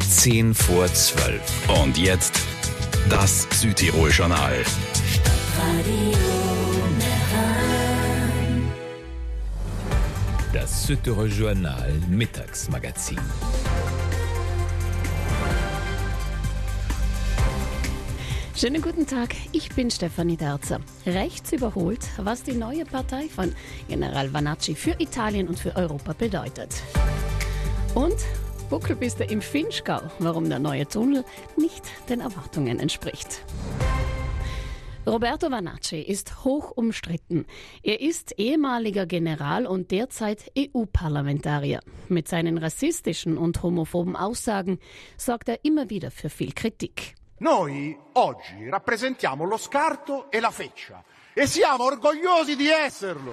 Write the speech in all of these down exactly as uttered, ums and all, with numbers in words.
zehn vor zwölf. Und jetzt das Südtirol-Journal. Das Südtirol-Journal Mittagsmagazin. Schönen guten Tag, ich bin Stefanie Derzer. Rechts überholt, was die neue Partei von General Vanacci für Italien und für Europa bedeutet. Und Buckelpiste im Vinschgau, warum der neue Tunnel nicht den Erwartungen entspricht. Roberto Vanacci ist hoch umstritten. Er ist ehemaliger General und derzeit E U-Parlamentarier. Mit seinen rassistischen und homophoben Aussagen sorgt er immer wieder für viel Kritik. Noi oggi rappresentiamo lo scarto e la feccia e siamo orgogliosi di esserlo.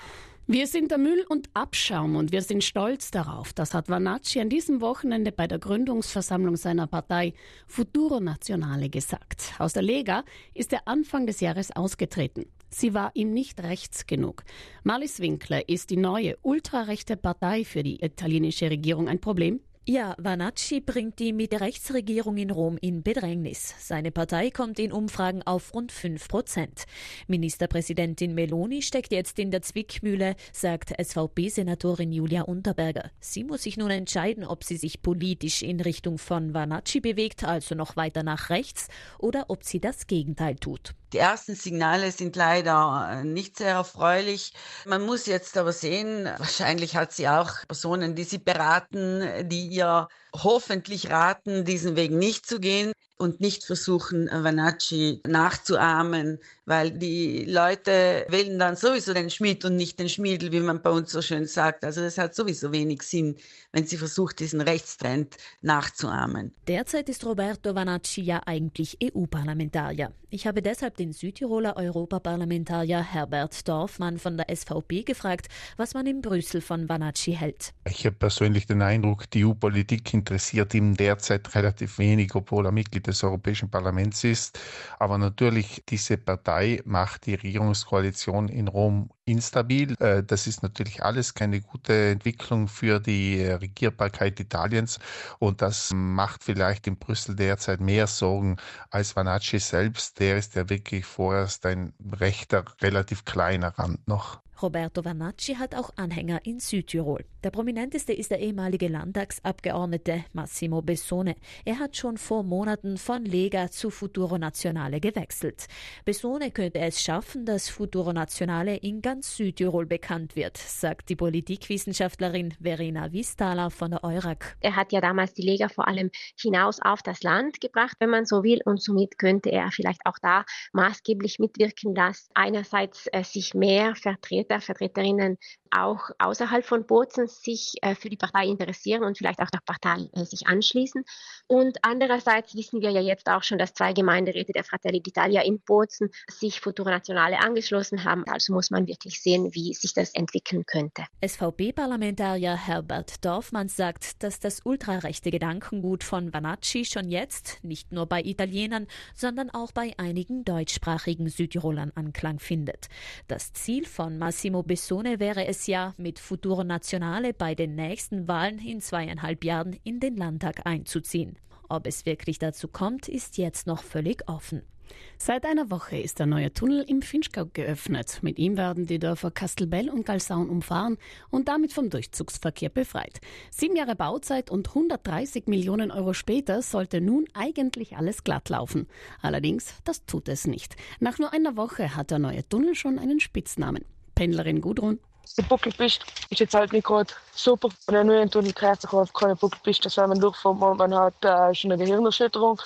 Wir sind der Müll und Abschaum und wir sind stolz darauf. Das hat Vanacci an diesem Wochenende bei der Gründungsversammlung seiner Partei Futuro Nazionale gesagt. Aus der Lega ist er Anfang des Jahres ausgetreten. Sie war ihm nicht rechts genug. Marlies Winkler, ist die neue ultrarechte Partei für die italienische Regierung ein Problem? Ja, Vanacci bringt die Mitte-Rechts-Regierung in Rom in Bedrängnis. Seine Partei kommt in Umfragen auf rund fünf Prozent. Ministerpräsidentin Meloni steckt jetzt in der Zwickmühle, sagt S V P-Senatorin Julia Unterberger. Sie muss sich nun entscheiden, ob sie sich politisch in Richtung von Vanacci bewegt, also noch weiter nach rechts, oder ob sie das Gegenteil tut. Die ersten Signale sind leider nicht sehr erfreulich. Man muss jetzt aber sehen, wahrscheinlich hat sie auch Personen, die sie beraten, die ihr hoffentlich raten, diesen Weg nicht zu gehen und nicht versuchen, Vanacci nachzuahmen, weil die Leute wählen dann sowieso den Schmied und nicht den Schmiedl, wie man bei uns so schön sagt. Also das hat sowieso wenig Sinn, wenn sie versucht, diesen Rechtstrend nachzuahmen. Derzeit ist Roberto Vanacci ja eigentlich E U-Parlamentarier. Ich habe deshalb den Südtiroler Europaparlamentarier Herbert Dorfmann von der S V P gefragt, was man in Brüssel von Vanacci hält. Ich habe persönlich den Eindruck, die E U-Politik interessiert ihn derzeit relativ wenig, obwohl er Mitglied des Europäischen Parlaments ist. Aber natürlich, diese Partei macht die Regierungskoalition in Rom instabil. Das ist natürlich alles keine gute Entwicklung für die Regierbarkeit Italiens und das macht vielleicht in Brüssel derzeit mehr Sorgen als Vanacci selbst. Der ist ja wirklich vorerst ein rechter, relativ kleiner Rand noch. Roberto Vanacci hat auch Anhänger in Südtirol. Der prominenteste ist der ehemalige Landtagsabgeordnete Massimo Bessone. Er hat schon vor Monaten von Lega zu Futuro Nazionale gewechselt. Bessone könnte es schaffen, dass Futuro Nazionale in ganz Südtirol bekannt wird, sagt die Politikwissenschaftlerin Verena Vistala von der EURAC. Er hat ja damals die Lega vor allem hinaus auf das Land gebracht, wenn man so will, und somit könnte er vielleicht auch da maßgeblich mitwirken, dass einerseits äh, sich mehr Vertreter Vertreterinnen auch außerhalb von Bozen sich äh, für die Partei interessieren und vielleicht auch der Partei äh, sich anschließen. Und andererseits wissen wir ja jetzt auch schon, dass zwei Gemeinderäte der Fratelli d'Italia in Bozen sich Futuro Nazionale angeschlossen haben. Also muss man wirklich sehen, wie sich das entwickeln könnte. S V P-Parlamentarier Herbert Dorfmann sagt, dass das ultrarechte Gedankengut von Vanacci schon jetzt nicht nur bei Italienern, sondern auch bei einigen deutschsprachigen Südtirolern Anklang findet. Das Ziel von Massimo Bessone wäre es ja, mit Futuro Nazionale bei den nächsten Wahlen in zweieinhalb Jahren in den Landtag einzuziehen. Ob es wirklich dazu kommt, ist jetzt noch völlig offen. Seit einer Woche ist der neue Tunnel im Vinschgau geöffnet. Mit ihm werden die Dörfer Castelbell und Galsaun umfahren und damit vom Durchzugsverkehr befreit. Sieben Jahre Bauzeit und hundertdreißig Millionen Euro später sollte nun eigentlich alles glatt laufen. Allerdings, das tut es nicht. Nach nur einer Woche hat der neue Tunnel schon einen Spitznamen. Pendlerin Gudrun. Die Buckelpiste ist jetzt halt nicht gerade super. Und der neue Tunnel gehört sich auf keine Buckelpiste, dass wenn man durchfährt, man hat äh, schon eine Gehirnerschütterung.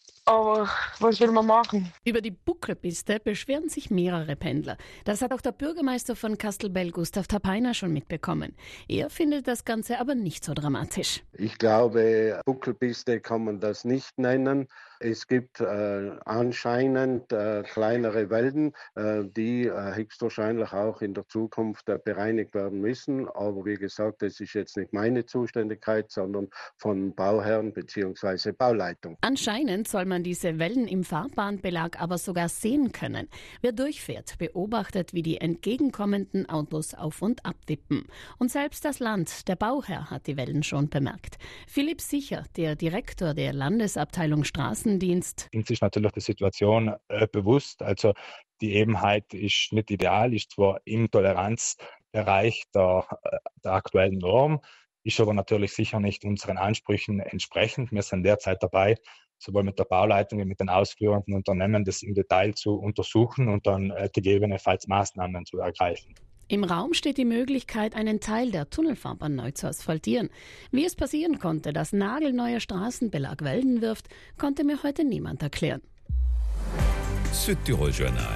Aber was will man machen? Über die Buckelpiste beschweren sich mehrere Pendler. Das hat auch der Bürgermeister von Castelbell, Gustav Tapainer, schon mitbekommen. Er findet das Ganze aber nicht so dramatisch. Ich glaube, Buckelpiste kann man das nicht nennen. Es gibt äh, anscheinend äh, kleinere Wellen, äh, die äh, höchstwahrscheinlich auch in der Zukunft äh, bereinigt werden müssen. Aber wie gesagt, das ist jetzt nicht meine Zuständigkeit, sondern von Bauherren bzw. Bauleitung. Anscheinend soll man diese Wellen im Fahrbahnbelag aber sogar sehen können. Wer durchfährt, beobachtet, wie die entgegenkommenden Autos auf und ab wippen. Und selbst das Land, der Bauherr, hat die Wellen schon bemerkt. Philipp Sicher, der Direktor der Landesabteilung Straßendienst. Uns ist natürlich die Situation äh, bewusst. Also die Ebenheit ist nicht ideal, ist zwar im Toleranzbereich der, der aktuellen Norm, ist aber natürlich sicher nicht unseren Ansprüchen entsprechend. Wir sind derzeit dabei, sowohl mit der Bauleitung wie mit den ausführenden Unternehmen das im Detail zu untersuchen und dann äh, gegebenenfalls Maßnahmen zu ergreifen. Im Raum steht die Möglichkeit, einen Teil der Tunnelfahrbahn neu zu asphaltieren. Wie es passieren konnte, dass nagelneuer Straßenbelag Wellen wirft, konnte mir heute niemand erklären. Südtirol Journal.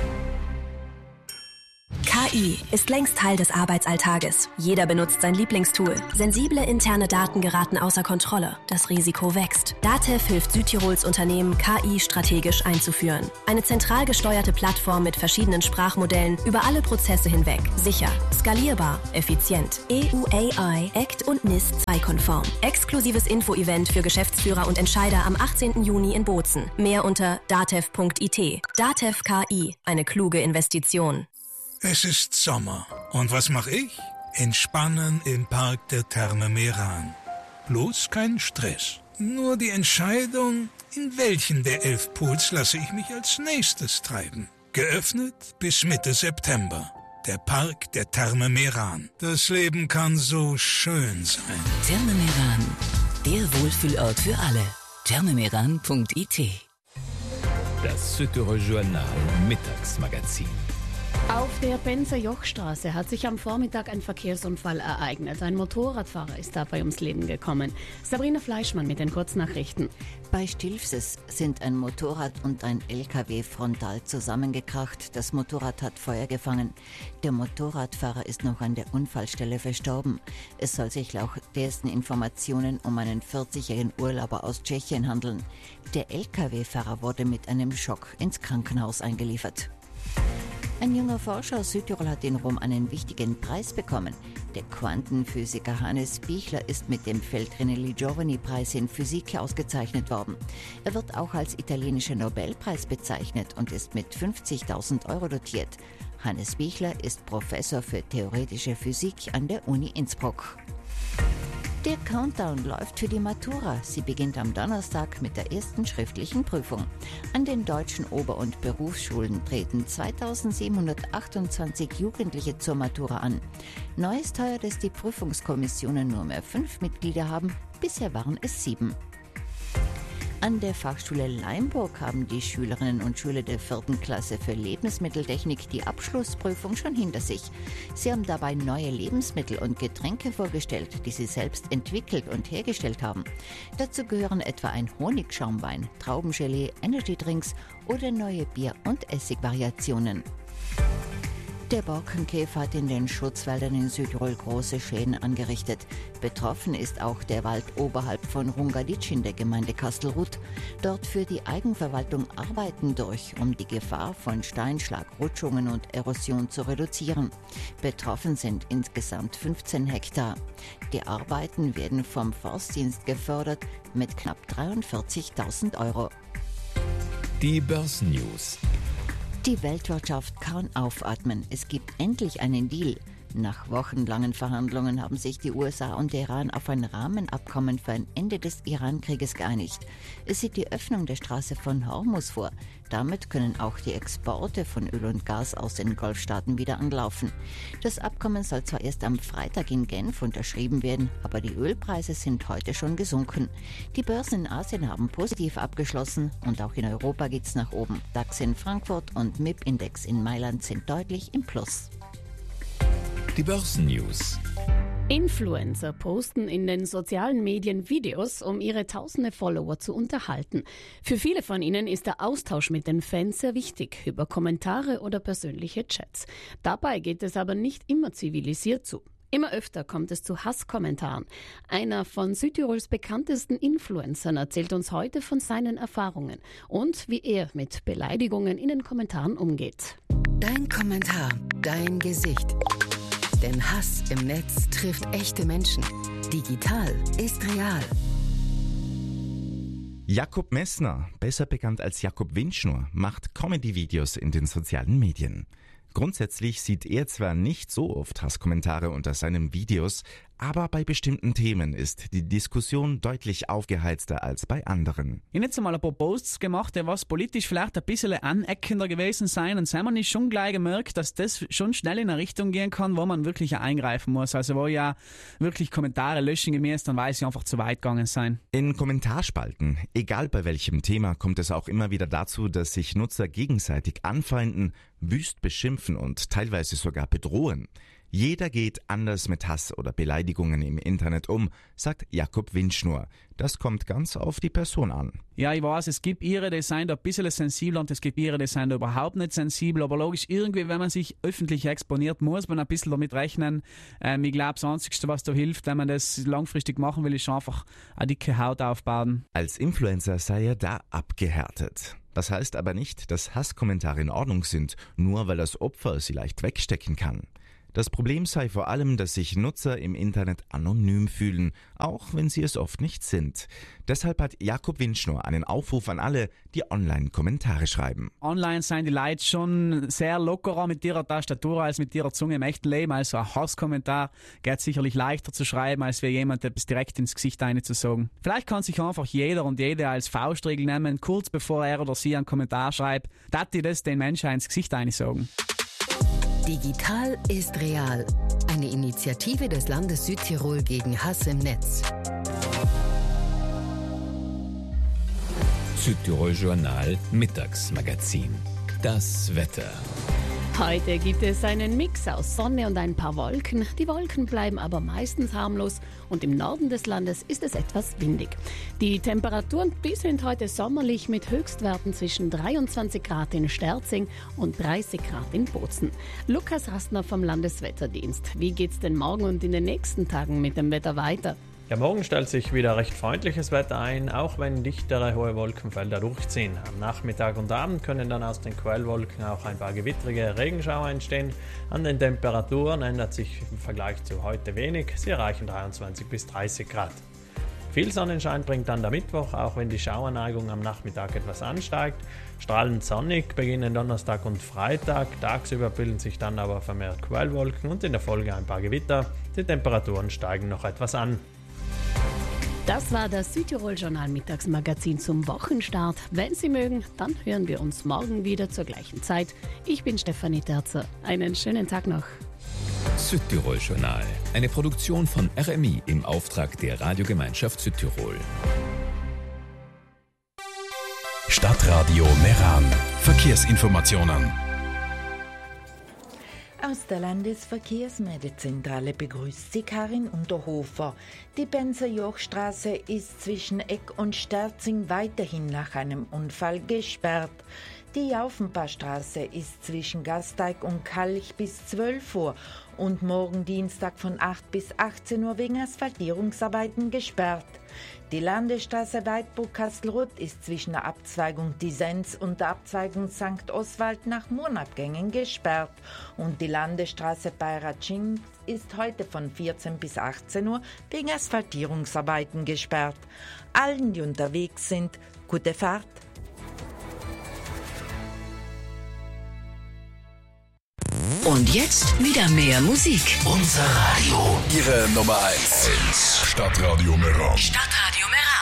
K I ist längst Teil des Arbeitsalltages. Jeder benutzt sein Lieblingstool. Sensible interne Daten geraten außer Kontrolle. Das Risiko wächst. DATEV hilft Südtirols Unternehmen, K I strategisch einzuführen. Eine zentral gesteuerte Plattform mit verschiedenen Sprachmodellen über alle Prozesse hinweg. Sicher, skalierbar, effizient. E U A I, A C T und N I S zwei konform. Exklusives Info-Event für Geschäftsführer und Entscheider am achtzehnten Juni in Bozen. Mehr unter datev punkt I T. DATEV K I, eine kluge Investition. Es ist Sommer. Und was mache ich? Entspannen im Park der Therme Meran. Bloß kein Stress. Nur die Entscheidung, in welchen der elf Pools lasse ich mich als nächstes treiben. Geöffnet bis Mitte September. Der Park der Therme Meran. Das Leben kann so schön sein. Therme Meran, der Wohlfühlort für alle. therme meran punkt I T. Das Südtirol Journal Mittagsmagazin. Auf der Benzer Jochstraße hat sich am Vormittag ein Verkehrsunfall ereignet. Ein Motorradfahrer ist dabei ums Leben gekommen. Sabrina Fleischmann mit den Kurznachrichten. Bei Stilfses sind ein Motorrad und ein L K W frontal zusammengekracht. Das Motorrad hat Feuer gefangen. Der Motorradfahrer ist noch an der Unfallstelle verstorben. Es soll sich laut ersten Informationen um einen vierzigjährigen Urlauber aus Tschechien handeln. Der L K W-Fahrer wurde mit einem Schock ins Krankenhaus eingeliefert. Ein junger Forscher aus Südtirol hat in Rom einen wichtigen Preis bekommen. Der Quantenphysiker Hannes Bichler ist mit dem Feltrinelli-Giovanni-Preis in Physik ausgezeichnet worden. Er wird auch als italienischer Nobelpreis bezeichnet und ist mit fünfzigtausend Euro dotiert. Hannes Bichler ist Professor für theoretische Physik an der Uni Innsbruck. Der Countdown läuft für die Matura. Sie beginnt am Donnerstag mit der ersten schriftlichen Prüfung. An den deutschen Ober- und Berufsschulen treten zweitausendsiebenhundertachtundzwanzig Jugendliche zur Matura an. Neu ist heuer, dass die Prüfungskommissionen nur mehr fünf Mitglieder haben. Bisher waren es sieben. An der Fachschule Leimburg haben die Schülerinnen und Schüler der vierten Klasse für Lebensmitteltechnik die Abschlussprüfung schon hinter sich. Sie haben dabei neue Lebensmittel und Getränke vorgestellt, die sie selbst entwickelt und hergestellt haben. Dazu gehören etwa ein Honigschaumwein, Traubengelee, Energydrinks oder neue Bier- und Essigvariationen. Der Borkenkäfer hat in den Schutzwäldern in Südtirol große Schäden angerichtet. Betroffen ist auch der Wald oberhalb von Rungaditsch in der Gemeinde Kastelruth. Dort führt die Eigenverwaltung Arbeiten durch, um die Gefahr von Steinschlag, Rutschungen und Erosion zu reduzieren. Betroffen sind insgesamt fünfzehn Hektar. Die Arbeiten werden vom Forstdienst gefördert mit knapp dreiundvierzigtausend Euro. Die Börsennews. Die Weltwirtschaft kann aufatmen. Es gibt endlich einen Deal. Nach wochenlangen Verhandlungen haben sich die U S A und der Iran auf ein Rahmenabkommen für ein Ende des Iran-Krieges geeinigt. Es sieht die Öffnung der Straße von Hormuz vor. Damit können auch die Exporte von Öl und Gas aus den Golfstaaten wieder anlaufen. Das Abkommen soll zwar erst am Freitag in Genf unterschrieben werden, aber die Ölpreise sind heute schon gesunken. Die Börsen in Asien haben positiv abgeschlossen und auch in Europa geht's nach oben. DAX in Frankfurt und M I P-Index in Mailand sind deutlich im Plus. Die Börsennews. Influencer posten in den sozialen Medien Videos, um ihre tausende Follower zu unterhalten. Für viele von ihnen ist der Austausch mit den Fans sehr wichtig, über Kommentare oder persönliche Chats. Dabei geht es aber nicht immer zivilisiert zu. Immer öfter kommt es zu Hasskommentaren. Einer von Südtirols bekanntesten Influencern erzählt uns heute von seinen Erfahrungen und wie er mit Beleidigungen in den Kommentaren umgeht. Dein Kommentar, dein Gesicht. Denn Hass im Netz trifft echte Menschen. Digital ist real. Jakob Messner, besser bekannt als Jakob Windschnur, macht Comedy-Videos in den sozialen Medien. Grundsätzlich sieht er zwar nicht so oft Hasskommentare unter seinen Videos, aber bei bestimmten Themen ist die Diskussion deutlich aufgeheizter als bei anderen. Ich habe jetzt einmal ein paar Posts gemacht, die was politisch vielleicht ein bisschen aneckender gewesen sein, und haben wir schon gleich gemerkt, dass das schon schnell in eine Richtung gehen kann, wo man wirklich eingreifen muss. Also wo ja wirklich Kommentare löschen gemäß, dann weiß ich einfach zu weit gegangen sein. In Kommentarspalten, egal bei welchem Thema, kommt es auch immer wieder dazu, dass sich Nutzer gegenseitig anfeinden, wüst beschimpfen und teilweise sogar bedrohen. Jeder geht anders mit Hass oder Beleidigungen im Internet um, sagt Jakob Windschnur. Das kommt ganz auf die Person an. Ja, ich weiß, es gibt ihre, die sind da ein bisschen sensibel, und es gibt ihre, die sind da überhaupt nicht sensibel. Aber logisch, irgendwie, wenn man sich öffentlich exponiert, muss man ein bisschen damit rechnen. Ähm, ich glaube, das Einzige, was da hilft, wenn man das langfristig machen will, ist einfach eine dicke Haut aufbauen. Als Influencer sei er da abgehärtet. Das heißt aber nicht, dass Hasskommentare in Ordnung sind, nur weil das Opfer sie leicht wegstecken kann. Das Problem sei vor allem, dass sich Nutzer im Internet anonym fühlen, auch wenn sie es oft nicht sind. Deshalb hat Jakob Windschnur einen Aufruf an alle, die online Kommentare schreiben. Online sind die Leute schon sehr lockerer mit ihrer Tastatur als mit ihrer Zunge im echten Leben. Also ein Hasskommentar geht sicherlich leichter zu schreiben, als wie jemand etwas direkt ins Gesicht einzusagen. Vielleicht kann sich einfach jeder und jede als Faustregel nehmen, kurz bevor er oder sie einen Kommentar schreibt, dass die das den Menschen ins Gesicht einsagen. Digital ist real. Eine Initiative des Landes Südtirol gegen Hass im Netz. Südtirol Journal Mittagsmagazin. Das Wetter. Heute gibt es einen Mix aus Sonne und ein paar Wolken. Die Wolken bleiben aber meistens harmlos und im Norden des Landes ist es etwas windig. Die Temperaturen, die sind heute sommerlich mit Höchstwerten zwischen dreiundzwanzig Grad in Sterzing und dreißig Grad in Bozen. Lukas Rastner vom Landeswetterdienst. Wie geht's denn morgen und in den nächsten Tagen mit dem Wetter weiter? Ja, morgen stellt sich wieder recht freundliches Wetter ein, auch wenn dichtere hohe Wolkenfelder durchziehen. Am Nachmittag und Abend können dann aus den Quellwolken auch ein paar gewittrige Regenschauer entstehen. An den Temperaturen ändert sich im Vergleich zu heute wenig. Sie erreichen dreiundzwanzig bis dreißig Grad. Viel Sonnenschein bringt dann der Mittwoch, auch wenn die Schauerneigung am Nachmittag etwas ansteigt. Strahlend sonnig beginnen Donnerstag und Freitag. Tagsüber bilden sich dann aber vermehrt Quellwolken und in der Folge ein paar Gewitter. Die Temperaturen steigen noch etwas an. Das war das Südtirol-Journal Mittagsmagazin zum Wochenstart. Wenn Sie mögen, dann hören wir uns morgen wieder zur gleichen Zeit. Ich bin Stefanie Terzer. Einen schönen Tag noch. Südtirol Journal, eine Produktion von R M I im Auftrag der Radiogemeinschaft Südtirol. Stadtradio Meran. Verkehrsinformationen. Aus der Landesverkehrsmeldezentrale begrüßt sie Karin Unterhofer. Die Benzer-Joch-Straße ist zwischen Eck und Sterzing weiterhin nach einem Unfall gesperrt. Die Jaufenpaarstraße ist zwischen Gasteig und Kalch bis zwölf Uhr und morgen Dienstag von acht bis achtzehn Uhr wegen Asphaltierungsarbeiten gesperrt. Die Landesstraße Weidburg-Kastelruth ist zwischen der Abzweigung Disenz und der Abzweigung Sankt Oswald nach Mondabgängen gesperrt und die Landesstraße Beiratsching ist heute von vierzehn bis achtzehn Uhr wegen Asphaltierungsarbeiten gesperrt. Allen, die unterwegs sind, gute Fahrt. Und jetzt wieder mehr Musik. Unser Radio. Ihre Nummer eins. Stadtradio Meran. Stadtradio Meran.